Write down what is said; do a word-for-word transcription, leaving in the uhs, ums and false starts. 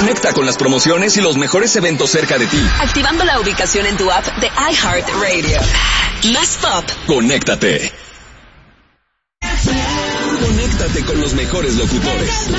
Conecta con las promociones y los mejores eventos cerca de ti. Activando la ubicación en tu app de iHeartRadio. Más pop. Conéctate. Conéctate con los mejores locutores.